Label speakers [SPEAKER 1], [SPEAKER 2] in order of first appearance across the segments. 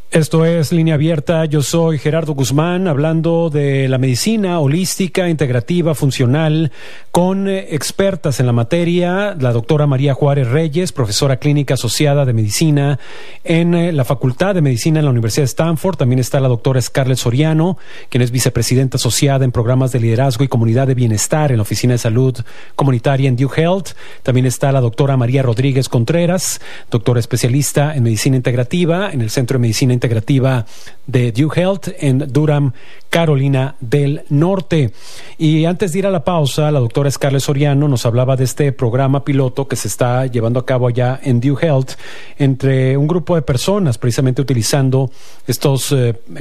[SPEAKER 1] Esto es Línea Abierta. Yo soy Gerardo Guzmán, hablando de la medicina holística, integrativa, funcional, con expertas en la materia, la doctora María Juárez Reyes, profesora clínica asociada de medicina en la Facultad de Medicina en la Universidad de Stanford. También está la doctora Scarlett Soriano, quien es vicepresidenta asociada en programas de liderazgo y comunidad de bienestar en la Oficina de Salud Comunitaria en Duke Health. También está la doctora María Rodríguez Contreras, doctora especialista en medicina integrativa en el Centro de Medicina Integrativa de Duke Health en Durham, Carolina del Norte. Y antes de ir a la pausa, la doctora Scarlett Soriano nos hablaba de este programa piloto que se está llevando a cabo allá en Duke Health entre un grupo de personas, precisamente utilizando estas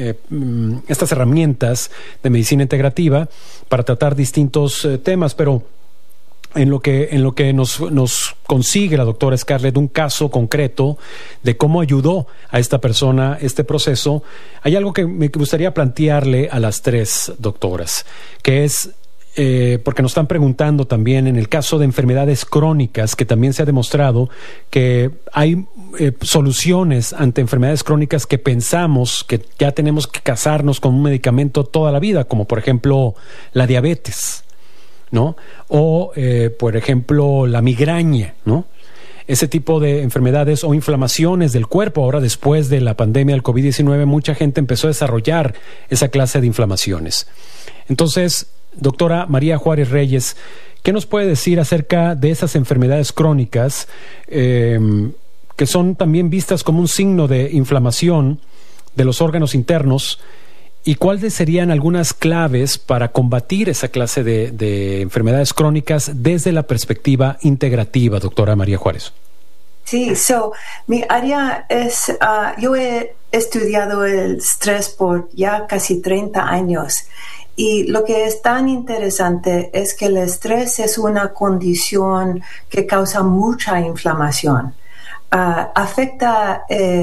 [SPEAKER 1] herramientas de medicina integrativa para tratar distintos temas, pero en lo que nos consigue la doctora Scarlett un caso concreto de cómo ayudó a esta persona este proceso. Hay algo que me gustaría plantearle a las tres doctoras, que es porque nos están preguntando también en el caso de enfermedades crónicas, que también se ha demostrado que hay soluciones ante enfermedades crónicas que pensamos que ya tenemos que casarnos con un medicamento toda la vida, como por ejemplo la diabetes, ¿no? O, por ejemplo, la migraña, ¿no? Ese tipo de enfermedades o inflamaciones del cuerpo. Ahora, después de la pandemia del COVID-19, mucha gente empezó a desarrollar esa clase de inflamaciones. Entonces, doctora María Juárez Reyes, ¿qué nos puede decir acerca de esas enfermedades crónicas que son también vistas como un signo de inflamación de los órganos internos? ¿Y cuáles serían algunas claves para combatir esa clase de enfermedades crónicas desde la perspectiva integrativa, doctora María Juárez?
[SPEAKER 2] Sí, mi área es, yo he estudiado el estrés por ya casi 30 años. Y lo que es tan interesante es que el estrés es una condición que causa mucha inflamación. Afecta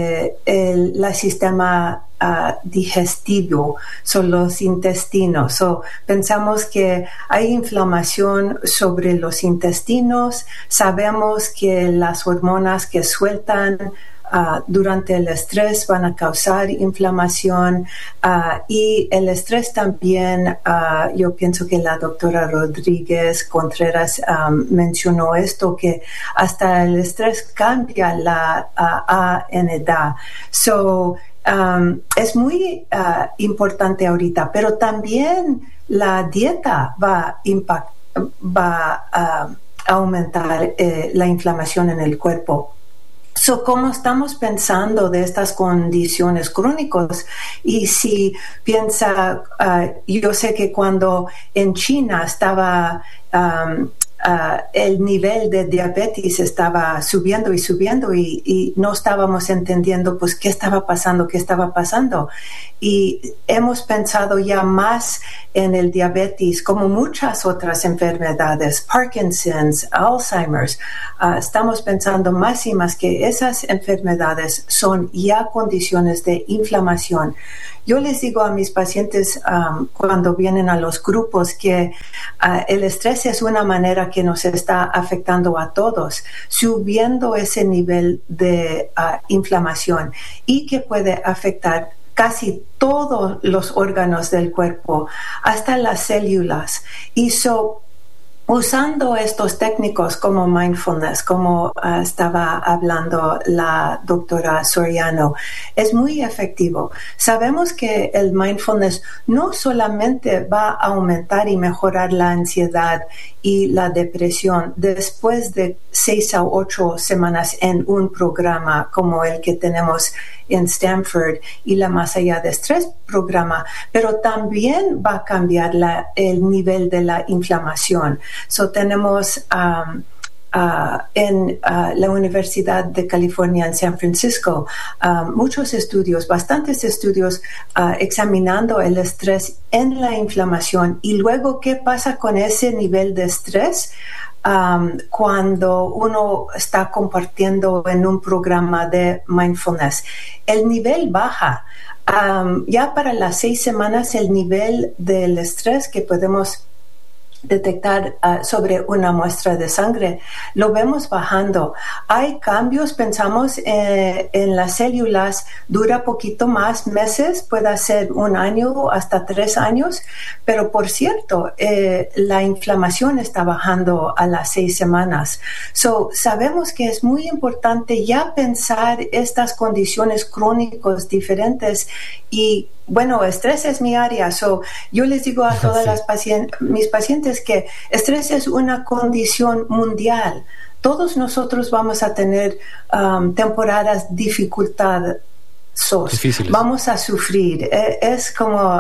[SPEAKER 2] el sistema digestivo, son los intestinos. Pensamos que hay inflamación sobre los intestinos, sabemos que las hormonas que sueltan durante el estrés van a causar inflamación y el estrés también, yo pienso que la doctora Rodríguez Contreras mencionó esto, que hasta el estrés cambia la ANDA. Es muy importante ahorita, pero también la dieta va a aumentar la inflamación en el cuerpo. ¿Cómo estamos pensando de estas condiciones crónicas? Y si piensa, yo sé que cuando en China estaba el nivel de diabetes estaba subiendo y no estábamos entendiendo pues qué estaba pasando. Y hemos pensado ya más en el diabetes como muchas otras enfermedades, Parkinson's, Alzheimer's. Estamos pensando más y más que esas enfermedades son ya condiciones de inflamación. Yo les digo a mis pacientes cuando vienen a los grupos que el estrés es una manera que nos está afectando a todos, subiendo ese nivel de inflamación y que puede afectar casi todos los órganos del cuerpo, hasta las células. Y usando estos técnicos como mindfulness, como estaba hablando la doctora Soriano, es muy efectivo. Sabemos que el mindfulness no solamente va a aumentar y mejorar la ansiedad y la depresión después de 6 a 8 semanas en un programa como el que tenemos en Stanford y la Más Allá de Estrés programa, pero también va a cambiar el nivel de la inflamación. Tenemos en la Universidad de California en San Francisco bastantes estudios examinando el estrés en la inflamación y luego qué pasa con ese nivel de estrés cuando uno está compartiendo en un programa de mindfulness. El nivel baja. Ya para las 6 semanas el nivel del estrés que podemos detectar sobre una muestra de sangre, lo vemos bajando. Hay cambios, pensamos en las células, dura poquito más, meses, puede ser 1 año hasta 3 años, pero por cierto, la inflamación está bajando a las 6 semanas. Sabemos que es muy importante ya pensar estas condiciones crónicas diferentes y bueno, estrés es mi área, yo les digo a todas mis pacientes que estrés es una condición mundial. Todos nosotros vamos a tener temporadas difíciles. Vamos a sufrir. Es como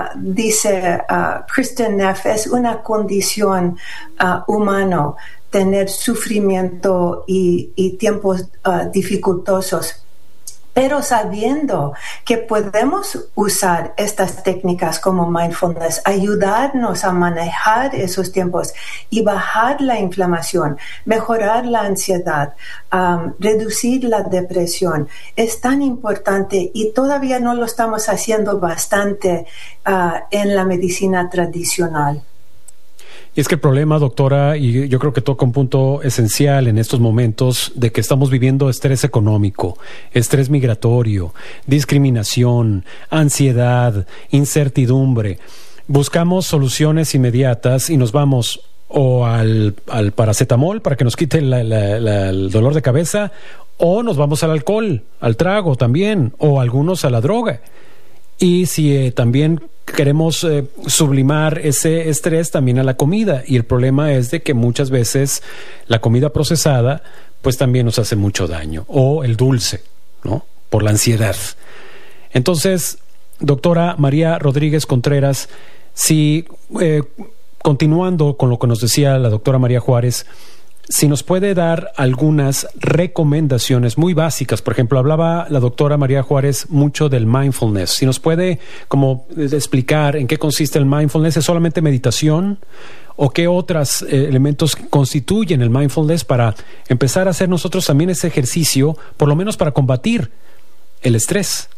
[SPEAKER 2] dice Kristin Neff, es una condición humana tener sufrimiento y tiempos dificultosos. Pero sabiendo que podemos usar estas técnicas como mindfulness, ayudarnos a manejar esos tiempos y bajar la inflamación, mejorar la ansiedad, reducir la depresión, es tan importante y todavía no lo estamos haciendo bastante en la medicina tradicional.
[SPEAKER 1] Y es que el problema, doctora, y yo creo que toca un punto esencial en estos momentos de que estamos viviendo estrés económico, estrés migratorio, discriminación, ansiedad, incertidumbre. Buscamos soluciones inmediatas y nos vamos o al paracetamol para que nos quite el dolor de cabeza, o nos vamos al alcohol, al trago también, o algunos a la droga. Y si también queremos sublimar ese estrés también a la comida, y el problema es de que muchas veces la comida procesada pues también nos hace mucho daño, o el dulce, ¿no? Por la ansiedad. Entonces, doctora María Rodríguez Contreras, si continuando con lo que nos decía la doctora María Juárez, si nos puede dar algunas recomendaciones muy básicas. Por ejemplo, hablaba la doctora María Juárez mucho del mindfulness. Si nos puede como explicar en qué consiste el mindfulness. ¿Es solamente meditación? ¿O qué otros elementos constituyen el mindfulness para empezar a hacer nosotros también ese ejercicio, por lo menos para combatir el estrés?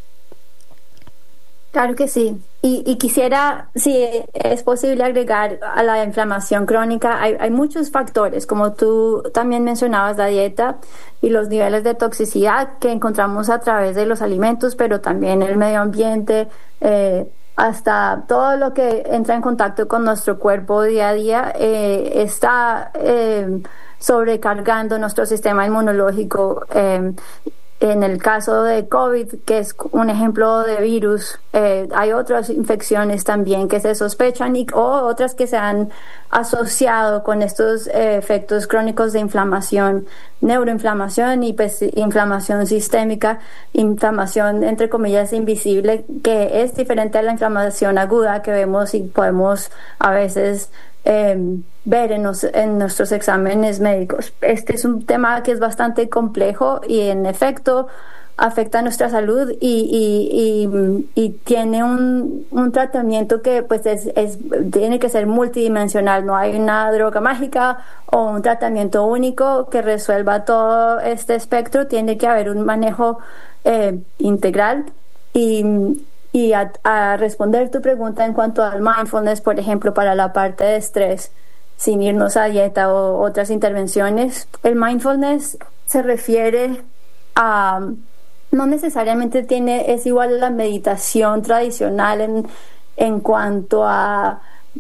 [SPEAKER 3] Claro que sí. Y quisiera, si es posible, agregar a la inflamación crónica. Hay muchos factores, como tú también mencionabas, la dieta y los niveles de toxicidad que encontramos a través de los alimentos, pero también el medio ambiente, hasta todo lo que entra en contacto con nuestro cuerpo día a día, está sobrecargando nuestro sistema inmunológico. En el caso de COVID, que es un ejemplo de virus, hay otras infecciones también que se sospechan o otras que se han asociado con estos efectos crónicos de inflamación, neuroinflamación y pues inflamación sistémica, inflamación entre comillas invisible, que es diferente a la inflamación aguda que vemos y podemos a veces ver en nuestros exámenes médicos. Este es un tema que es bastante complejo y en efecto afecta a nuestra salud y tiene un tratamiento que pues tiene que ser multidimensional. No hay una droga mágica o un tratamiento único que resuelva todo este espectro. Tiene que haber un manejo integral. Y a responder tu pregunta en cuanto al mindfulness, por ejemplo, para la parte de estrés, sin irnos a dieta o otras intervenciones, el mindfulness se refiere a, no necesariamente es igual a la meditación tradicional en cuanto a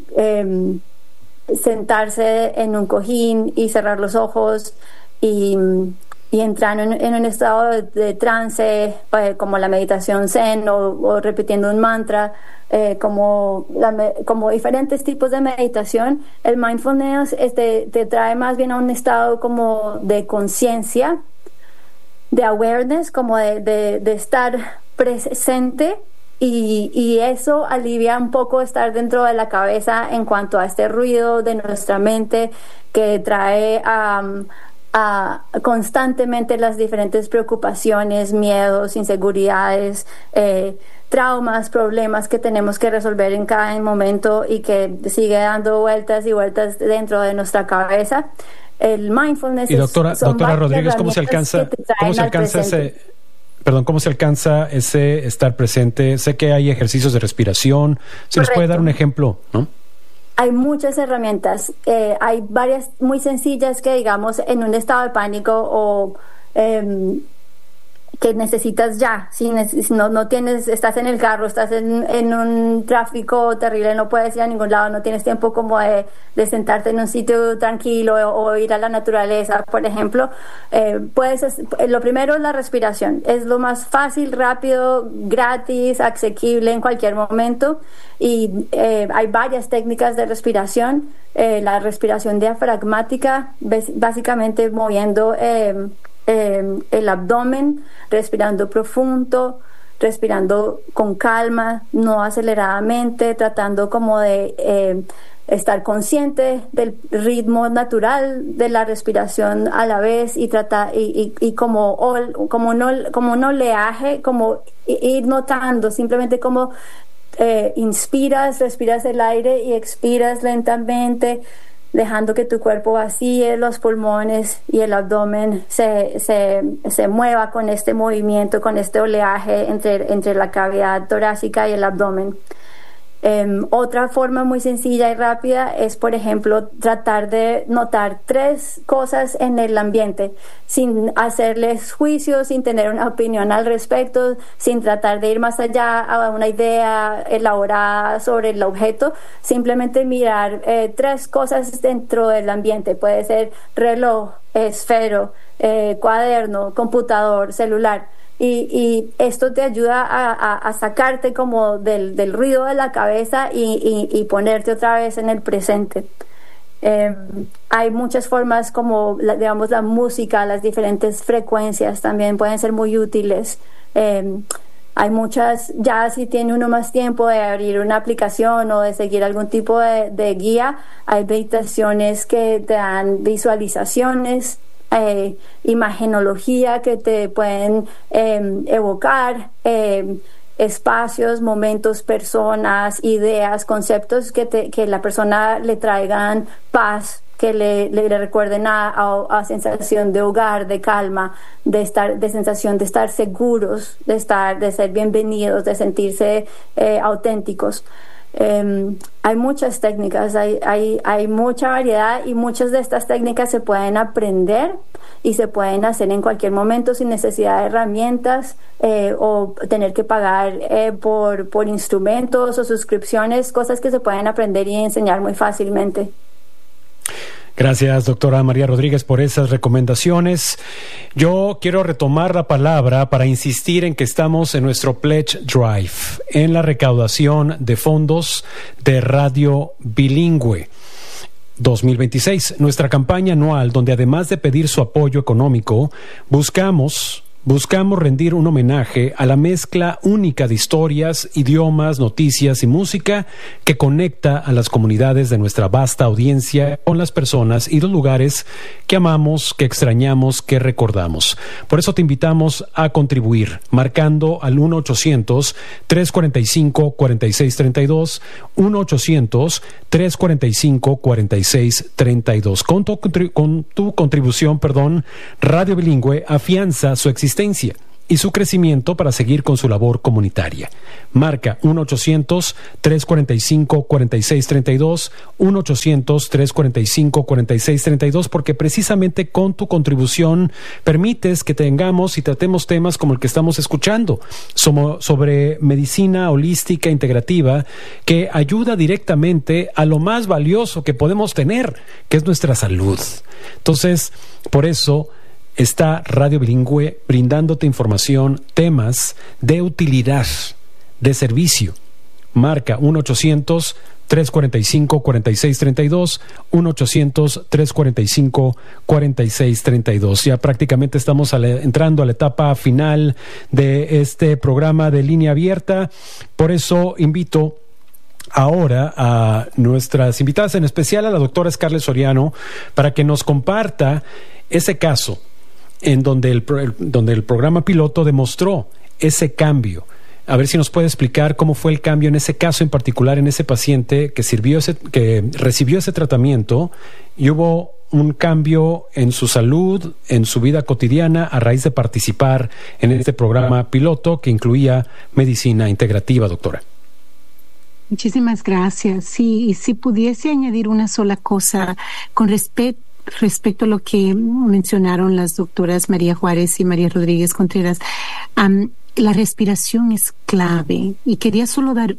[SPEAKER 3] sentarse en un cojín y cerrar los ojos y entrar en un estado de trance, como la meditación zen o repitiendo un mantra, como diferentes tipos de meditación. El mindfulness te trae más bien a un estado como de conciencia, de awareness, como de estar presente, y eso alivia un poco estar dentro de la cabeza en cuanto a este ruido de nuestra mente que trae constantemente las diferentes preocupaciones, miedos, inseguridades, traumas, problemas que tenemos que resolver en cada momento y que sigue dando vueltas y vueltas dentro de nuestra cabeza. El mindfulness
[SPEAKER 1] y doctora Rodríguez, ¿cómo se alcanza ese estar presente? Sé que hay ejercicios de respiración. Si nos puede dar un ejemplo, ¿no?
[SPEAKER 3] Hay muchas herramientas, hay varias muy sencillas que, digamos, en un estado de pánico o que necesitas ya, si no tienes, estás en el carro, estás en un tráfico terrible, no puedes ir a ningún lado, no tienes tiempo como de sentarte en un sitio tranquilo o ir a la naturaleza, por ejemplo, lo primero es la respiración, es lo más fácil, rápido, gratis, asequible en cualquier momento, y hay varias técnicas de respiración. La respiración diafragmática, básicamente moviendo el abdomen, respirando profundo, respirando con calma, no aceleradamente, tratando como de estar consciente del ritmo natural de la respiración a la vez, y tratar y como un oleaje, como ir notando simplemente como respiras el aire y expiras lentamente, dejando que tu cuerpo vacíe los pulmones y el abdomen se mueva con este movimiento, con este oleaje entre la cavidad torácica y el abdomen. Otra forma muy sencilla y rápida es, por ejemplo, tratar de notar 3 cosas en el ambiente sin hacerles juicios, sin tener una opinión al respecto, sin tratar de ir más allá a una idea elaborada sobre el objeto, simplemente mirar 3 cosas dentro del ambiente. Puede ser reloj, esfero, cuaderno, computador, celular. Y esto te ayuda a sacarte como del ruido de la cabeza y ponerte otra vez en el presente. Hay muchas formas, como digamos la música, las diferentes frecuencias también pueden ser muy útiles. Hay muchas, ya si tiene uno más tiempo de abrir una aplicación o de seguir algún tipo de guía, hay meditaciones que te dan visualizaciones, imagenología que te pueden evocar espacios, momentos, personas, ideas, conceptos que la persona le traigan paz, que le recuerden a sensación de hogar, de calma, de sensación de estar seguros, de ser bienvenidos, de sentirse auténticos. Hay muchas técnicas, hay mucha variedad, y muchas de estas técnicas se pueden aprender y se pueden hacer en cualquier momento sin necesidad de herramientas o tener que pagar por instrumentos o suscripciones, cosas que se pueden aprender y enseñar muy fácilmente.
[SPEAKER 1] Gracias, doctora María Rodríguez, por esas recomendaciones. Yo quiero retomar la palabra para insistir en que estamos en nuestro Pledge Drive, en la recaudación de fondos de Radio Bilingüe 2026, nuestra campaña anual, donde además de pedir su apoyo económico, buscamos rendir un homenaje a la mezcla única de historias, idiomas, noticias y música que conecta a las comunidades de nuestra vasta audiencia con las personas y los lugares que amamos, que extrañamos, que recordamos. Por eso te invitamos a contribuir marcando al 1-800-345-4632, 1-800-345-4632. Con tu contribución, Radio Bilingüe afianza su existencia y su crecimiento para seguir con su labor comunitaria. Marca 1-800-345-4632, 1-800-345-4632, porque precisamente con tu contribución permites que tengamos y tratemos temas como el que estamos escuchando, sobre medicina holística integrativa, que ayuda directamente a lo más valioso que podemos tener, que es nuestra salud. Entonces, por eso está Radio Bilingüe brindándote información, temas de utilidad, de servicio. Marca 1-800-345-4632, 1-800-345-4632. Ya prácticamente estamos entrando a la etapa final de este programa de línea abierta. Por eso invito ahora a nuestras invitadas, en especial a la doctora Scarlett Soriano, para que nos comparta ese caso en donde el programa piloto demostró ese cambio. A ver si nos puede explicar cómo fue el cambio en ese caso en particular, en ese paciente que recibió ese tratamiento y hubo un cambio en su salud, en su vida cotidiana, a raíz de participar en este programa piloto que incluía medicina integrativa, doctora.
[SPEAKER 4] Muchísimas gracias. Sí, y si pudiese añadir una sola cosa con respecto a lo que mencionaron las doctoras María Juárez y María Rodríguez Contreras, la respiración es clave y quería solo dar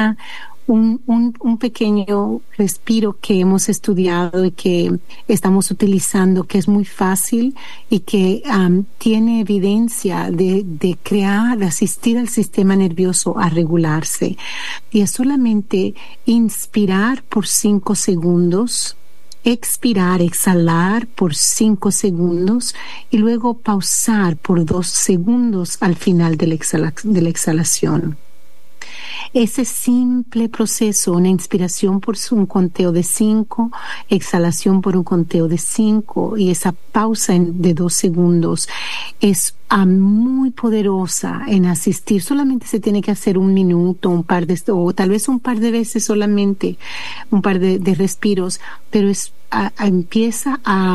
[SPEAKER 4] un pequeño respiro que hemos estudiado y que estamos utilizando, que es muy fácil y que tiene evidencia de asistir al sistema nervioso a regularse. Y es solamente inspirar por 5 segundos, expirar, exhalar por 5 segundos y luego pausar por 2 segundos al final de la exhalación. Ese simple proceso, una inspiración por un conteo de 5, exhalación por un conteo de 5 y esa pausa de 2 segundos es muy poderosa en asistir. Solamente se tiene que hacer 1 minuto, o tal vez un par de veces solamente, un par de respiros, pero empieza a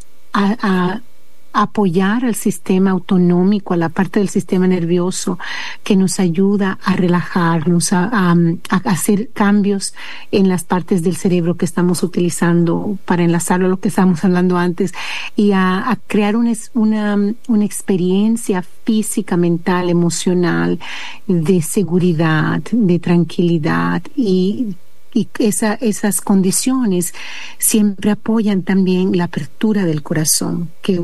[SPEAKER 4] apoyar al sistema autonómico, a la parte del sistema nervioso que nos ayuda a relajarnos, a hacer cambios en las partes del cerebro que estamos utilizando para enlazarlo a lo que estábamos hablando antes y a crear una experiencia física, mental, emocional de seguridad, de tranquilidad y esas condiciones siempre apoyan también la apertura del corazón, que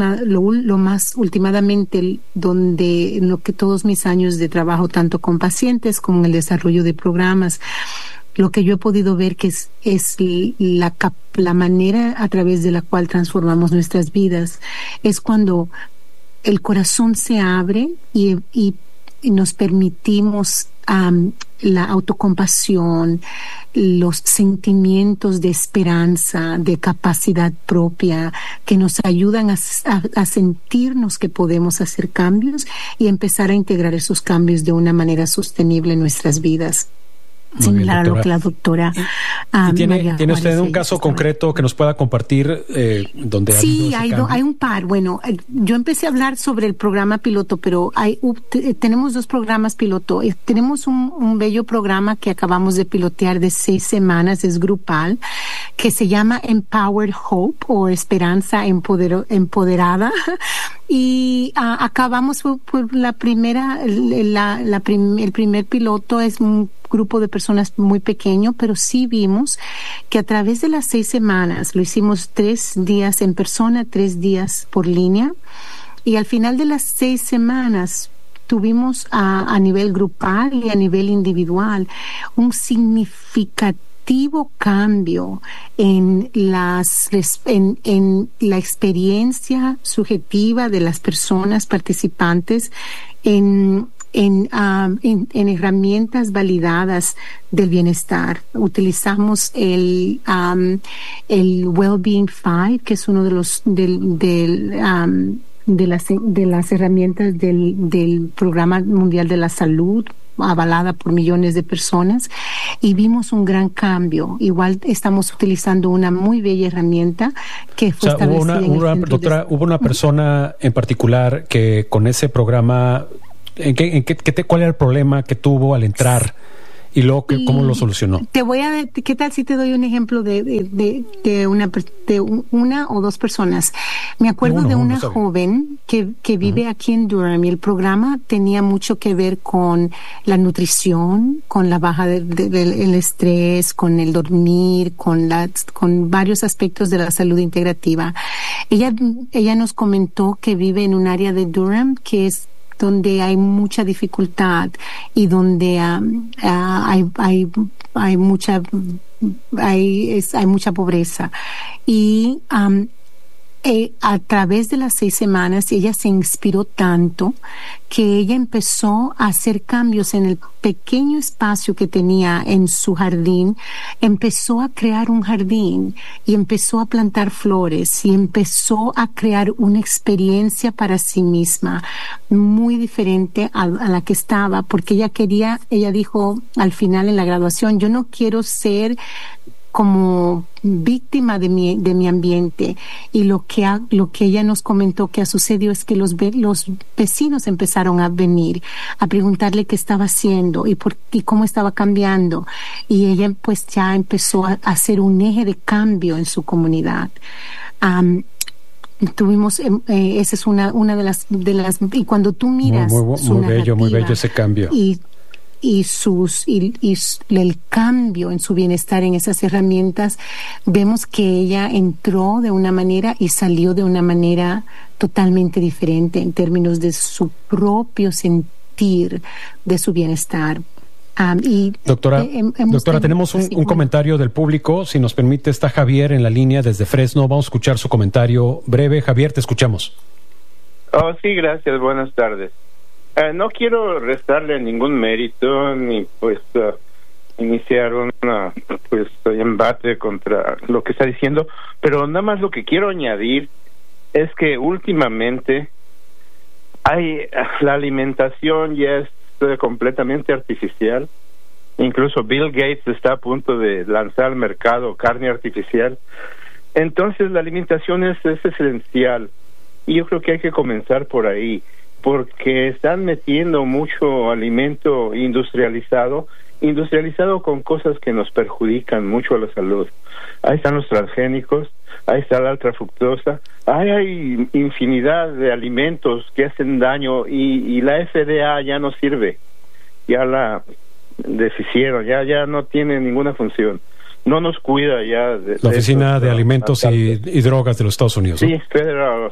[SPEAKER 4] últimamente donde en lo que todos mis años de trabajo, tanto con pacientes como en el desarrollo de programas, lo que yo he podido ver que es la manera a través de la cual transformamos nuestras vidas, es cuando el corazón se abre y nos permitimos la autocompasión, los sentimientos de esperanza, de capacidad propia, que nos ayudan a sentirnos que podemos hacer cambios y empezar a integrar esos cambios de una manera sostenible en nuestras vidas. Similar a lo que la doctora
[SPEAKER 1] ¿Tiene usted un caso concreto que nos pueda compartir donde
[SPEAKER 4] sí, hay un par. Bueno, yo empecé a hablar sobre el programa piloto, pero tenemos 2 programas piloto. Tenemos un bello programa que acabamos de pilotear de 6 semanas, es grupal, que se llama Empowered Hope o Esperanza Empoderada. Y acabamos por la primera, el primer piloto es un grupo de personas muy pequeño, pero sí vimos que a través de las 6 semanas, lo hicimos 3 días en persona, 3 días por línea, y al final de las 6 semanas tuvimos a nivel grupal y a nivel individual un significativo cambio en la experiencia subjetiva de las personas participantes en herramientas validadas del bienestar. Utilizamos el Wellbeing 5, que es uno de los de las herramientas del Programa Mundial de la Salud, avalada por millones de personas, y vimos un gran cambio. Igual estamos utilizando una muy bella herramienta que fue establecida
[SPEAKER 1] hubo una persona en particular que con ese programa, ¿cuál era el problema que tuvo al entrar? Y luego, ¿cómo lo solucionó?
[SPEAKER 4] ¿Qué tal si te doy un ejemplo de una o 2 personas? Me acuerdo de una joven que vive aquí en Durham, y el programa tenía mucho que ver con la nutrición, con la baja del estrés, con el dormir, con varios aspectos de la salud integrativa. Ella nos comentó que vive en un área de Durham que es donde hay mucha dificultad y donde hay mucha pobreza, y a través de las 6 semanas ella se inspiró tanto que ella empezó a hacer cambios en el pequeño espacio que tenía en su jardín. Empezó a crear un jardín y empezó a plantar flores y empezó a crear una experiencia para sí misma muy diferente a la que estaba, porque ella dijo al final en la graduación: yo no quiero ser como víctima de mi ambiente, y lo que ella nos comentó que ha sucedido es que los vecinos empezaron a venir a preguntarle qué estaba haciendo y cómo estaba cambiando, y ella pues ya empezó a hacer un eje de cambio en su comunidad. Tuvimos esa es una de las y cuando tú miras
[SPEAKER 1] muy bello ese cambio
[SPEAKER 4] y el cambio en su bienestar en esas herramientas, vemos que ella entró de una manera y salió de una manera totalmente diferente en términos de su propio sentir de su bienestar.
[SPEAKER 1] Doctora, tenemos un comentario del público. Si nos permite, está Javier en la línea desde Fresno. Vamos a escuchar su comentario breve. Javier, te escuchamos.
[SPEAKER 5] Sí, gracias. Buenas tardes. No quiero restarle ningún mérito ni iniciar un embate contra lo que está diciendo, pero nada más lo que quiero añadir es que últimamente la alimentación ya es completamente artificial. Incluso Bill Gates está a punto de lanzar al mercado carne artificial. Entonces la alimentación es esencial, y yo creo que hay que comenzar por ahí, porque están metiendo mucho alimento industrializado con cosas que nos perjudican mucho a la salud. Ahí están los transgénicos, ahí está la alta fructosa, hay infinidad de alimentos que hacen daño, y la FDA ya no sirve, ya la deshicieron, ya no tiene ninguna función, no nos cuida ya
[SPEAKER 1] la Oficina de Alimentos y Drogas de los Estados Unidos, ¿no?
[SPEAKER 5] Sí, Federal,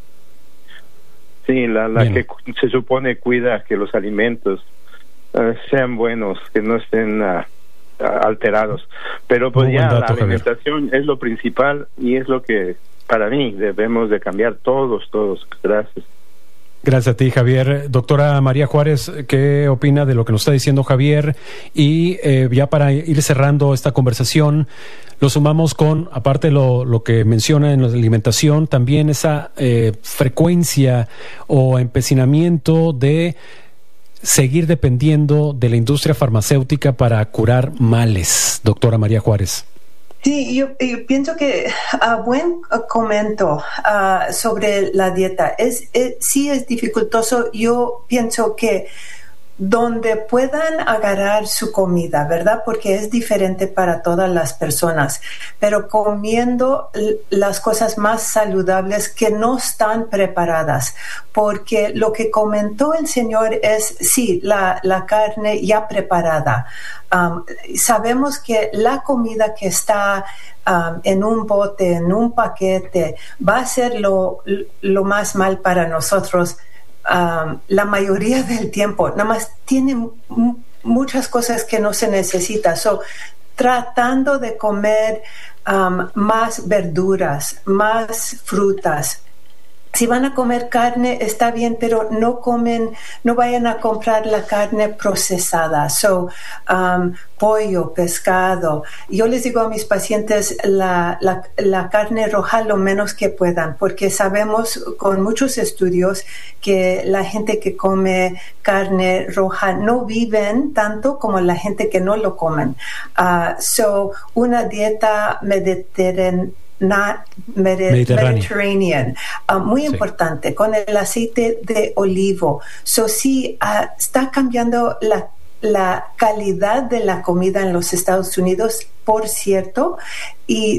[SPEAKER 5] sí, la que se supone cuida que los alimentos sean buenos, que no estén alterados, pero pues ya la alimentación es lo principal, y es lo que para mí debemos de cambiar todos. Gracias.
[SPEAKER 1] Gracias a ti, Javier. Doctora María Juárez, ¿qué opina de lo que nos está diciendo Javier? Y ya para ir cerrando esta conversación, lo sumamos con, aparte lo que menciona en la alimentación, también esa frecuencia o empecinamiento de seguir dependiendo de la industria farmacéutica para curar males. Doctora María Juárez.
[SPEAKER 2] Sí, yo pienso que buen comento sobre la dieta. Sí es dificultoso. Yo pienso que donde puedan agarrar su comida, ¿verdad? Porque es diferente para todas las personas, pero comiendo las cosas más saludables que no están preparadas, porque lo que comentó el Señor es, sí, la carne ya preparada. Sabemos que la comida que está en un bote, en un paquete, va a ser lo más mal para nosotros. La mayoría del tiempo, nada más tiene muchas cosas que no se necesita. Tratando de comer más verduras, más frutas. Si van a comer carne, está bien, pero no vayan a comprar la carne procesada. Pollo, pescado. Yo les digo a mis pacientes la carne roja lo menos que puedan, porque sabemos con muchos estudios que la gente que come carne roja no viven tanto como la gente que no lo comen. Una dieta Mediterranean, muy importante, con el aceite de olivo. Sí, está cambiando la calidad de la comida en los Estados Unidos, por cierto, y